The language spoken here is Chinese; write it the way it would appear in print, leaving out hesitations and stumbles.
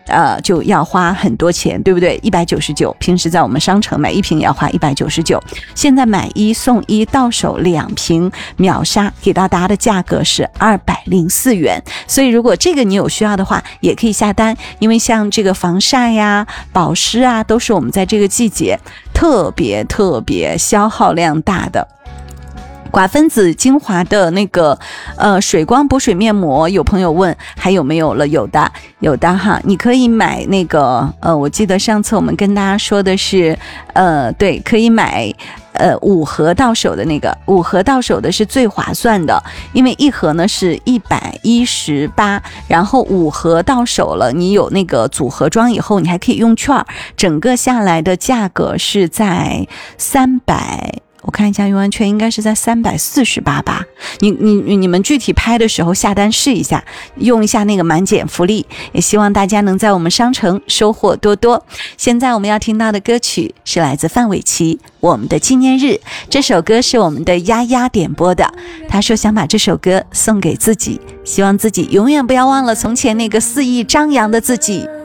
就要花很多钱，对不对？199，平时在我们商城买1瓶也要花199，现在买1送1，到手2瓶秒杀，给到大家的价格是204元。所以如果这个你有需要的话，也可以下单，因为像这个防晒呀、保湿啊，都是我们在这个季节特别消耗量大的。寡分子精华的那个水光补水面膜，有朋友问还有没有了？有的哈，你可以买那个我记得上次我们跟大家说的是对，可以买5盒到手的那个，5盒到手的是最划算的，因为1盒呢是118，然后5盒到手了，你有那个组合装以后，你还可以用券，整个下来的价格是在300。我看一下用完券应该是在348吧，你们具体拍的时候下单试一下，用一下那个满减福利，也希望大家能在我们商城收获多多。现在我们要听到的歌曲是来自范玮琪《我们的纪念日》，这首歌是我们的丫丫点播的，他说想把这首歌送给自己，希望自己永远不要忘了从前那个肆意张扬的自己。